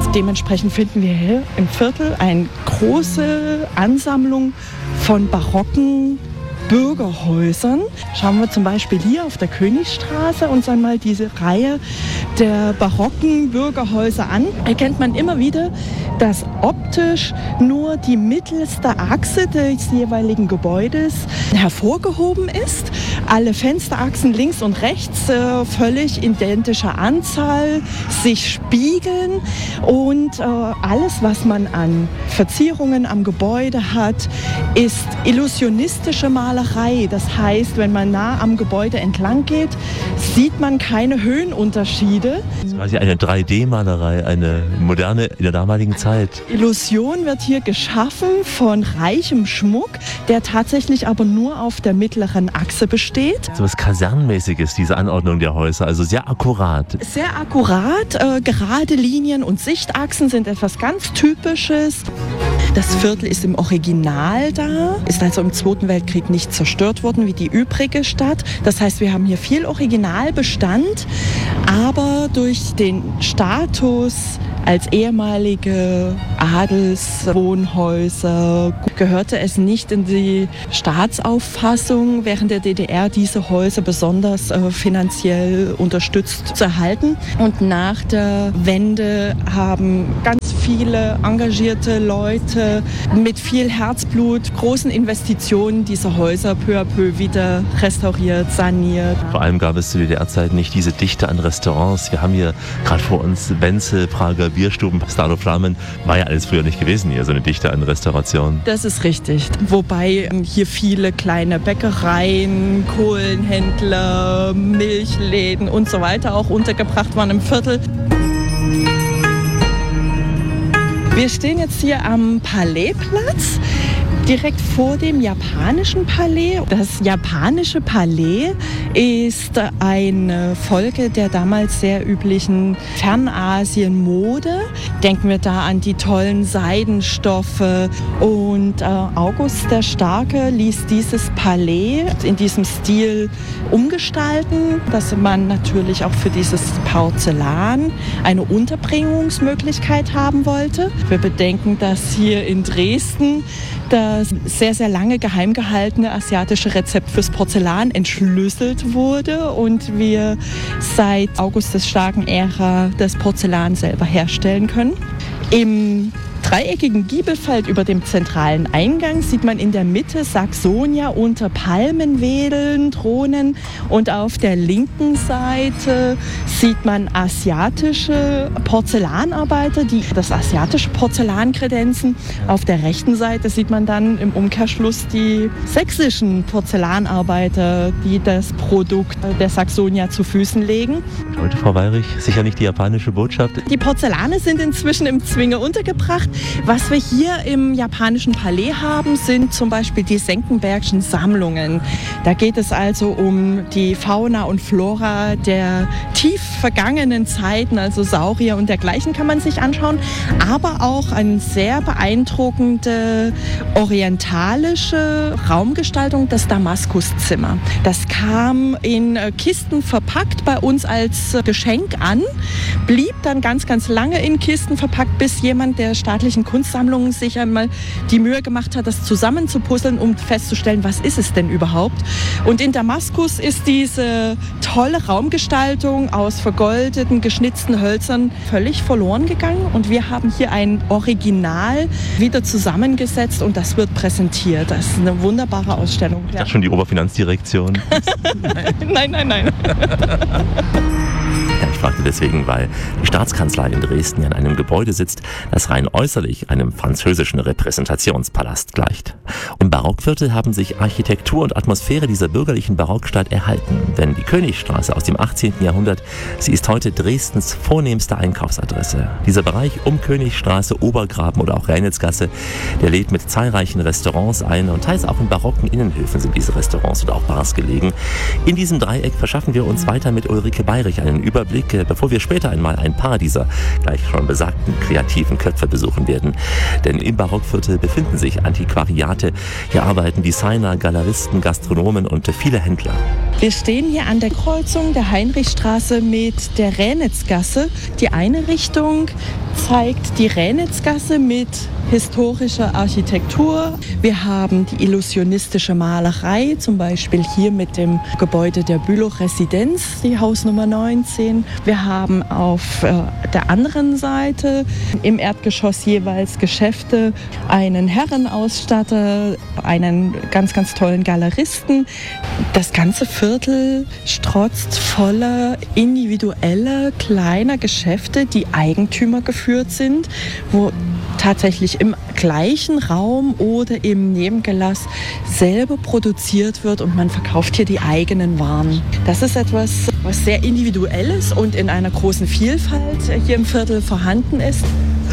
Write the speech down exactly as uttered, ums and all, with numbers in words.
Dementsprechend finden wir hier im Viertel eine große Ansammlung von barocken Bürgerhäusern. Schauen wir zum Beispiel hier auf der Königstraße uns einmal diese Reihe der barocken Bürgerhäuser an. Erkennt man immer wieder, dass optisch nur die mittelste Achse des jeweiligen Gebäudes hervorgehoben ist. Alle Fensterachsen links und rechts äh, völlig identischer Anzahl sich spiegeln und äh, alles, was man an Verzierungen am Gebäude hat, ist illusionistische Malerei. Das heißt, wenn man nah am Gebäude entlang geht, sieht man keine Höhenunterschiede. Das ist quasi eine drei D Malerei, eine moderne in der damaligen Zeit. Illusion wird hier geschaffen von reichem Schmuck, der tatsächlich aber nur auf der mittleren Achse besteht. So was Kasernenmäßiges, diese Anordnung der Häuser, also sehr akkurat. Sehr akkurat, äh, gerade Linien und Sichtachsen sind etwas ganz Typisches. Das Viertel ist im Original da, ist also im Zweiten Weltkrieg nicht zerstört worden wie die übrige Stadt. Das heißt, wir haben hier viel Originalbestand, aber durch den Status als ehemalige Adelswohnhäuser gehörte es nicht in die Staatsauffassung, während der D D R diese Häuser besonders äh, finanziell unterstützt zu erhalten. Und nach der Wende haben ganz viele engagierte Leute mit viel Herzblut, großen Investitionen diese Häuser peu à peu wieder restauriert, saniert. Vor allem gab es zu D D R-Zeiten nicht diese Dichte an Restaurants. Wir haben hier gerade vor uns Wenzel, Prager Bierstuben, Stalo Flamen. War ja alles früher nicht gewesen hier, so eine Dichte an Restauration. Das ist richtig. Wobei hier viele kleine Bäckereien, Kohlenhändler, Milchläden und so weiter auch untergebracht waren im Viertel. Wir stehen jetzt hier am Palaiplatz, direkt vor dem japanischen Palais. Das japanische Palais ist eine Folge der damals sehr üblichen Fernasien-Mode. Denken wir da an die tollen Seidenstoffe. Und äh, August der Starke ließ dieses Palais in diesem Stil umgestalten, dass man natürlich auch für dieses Porzellan eine Unterbringungsmöglichkeit haben wollte. Wir bedenken, dass hier in Dresden das sehr, sehr lange geheim gehaltene asiatische Rezept fürs Porzellan entschlüsselt wurde und wir seit August des Starken Ära das Porzellan selber herstellen können. Im dreieckigen Giebelfeld über dem zentralen Eingang sieht man in der Mitte Saxonia unter Palmen wedeln, Thronen und auf der linken Seite sieht man asiatische Porzellanarbeiter, die das asiatische Porzellan kredenzen. Auf der rechten Seite sieht man dann im Umkehrschluss die sächsischen Porzellanarbeiter, die das Produkt der Saxonia zu Füßen legen. Heute, Frau Weyrich, sicher nicht die japanische Botschaft. Die Porzellane sind inzwischen im Zwinge untergebracht. Was wir hier im japanischen Palais haben, sind zum Beispiel die Senckenbergschen Sammlungen. Da geht es also um die Fauna und Flora der tief vergangenen Zeiten, also Saurier und dergleichen kann man sich anschauen, aber auch eine sehr beeindruckende orientalische Raumgestaltung, das Damaskuszimmer. Das kam in Kisten verpackt bei uns als Geschenk an, blieb dann ganz, ganz lange in Kisten verpackt, bis jemand der staatlichen Kunstsammlungen sich einmal die Mühe gemacht hat, das zusammenzupuzzeln, um festzustellen, was ist es denn überhaupt. Und in Damaskus ist diese tolle Raumgestaltung aus vergoldeten, geschnitzten Hölzern völlig verloren gegangen und wir haben hier ein Original wieder zusammengesetzt und das wird präsentiert. Das ist eine wunderbare Ausstellung. Ist das schon die Oberfinanzdirektion? Nein, nein, nein. Ja, ich fragte deswegen, weil die Staatskanzlei in Dresden ja in einem Gebäude sitzt, das rein äußerlich einem französischen Repräsentationspalast gleicht. Im Barockviertel haben sich Architektur und Atmosphäre dieser bürgerlichen Barockstadt erhalten. Denn die Königstraße aus dem achtzehnten Jahrhundert, sie ist heute Dresdens vornehmste Einkaufsadresse. Dieser Bereich um Königstraße, Obergraben oder auch Reinitzgasse, der lädt mit zahlreichen Restaurants ein und teils auch in barocken Innenhöfen sind diese Restaurants und auch Bars gelegen. In diesem Dreieck verschaffen wir uns weiter mit Ulrike Bayrich einen Überblick, bevor wir später einmal ein paar dieser gleich schon besagten kreativen Köpfe besuchen werden. Denn im Barockviertel befinden sich Antiquariate. Hier arbeiten Designer, Galeristen, Gastronomen und viele Händler. Wir stehen hier an der Kreuzung der Heinrichstraße mit der Ränitzgasse. Die eine Richtung zeigt die Raenitzgasse mit historischer Architektur. Wir haben die illusionistische Malerei, zum Beispiel hier mit dem Gebäude der Bülow-Residenz, die Hausnummer neunzehn. Wir haben auf äh, der anderen Seite im Erdgeschoss jeweils Geschäfte, einen Herrenausstatter, einen ganz, ganz tollen Galeristen. Das ganze Viertel strotzt voller individueller, kleiner Geschäfte, die Eigentümer geführt sind, wo tatsächlich im gleichen Raum oder im Nebengelass selber produziert wird und man verkauft hier die eigenen Waren. Das ist etwas, was sehr Individuelles und in einer großen Vielfalt hier im Viertel vorhanden ist.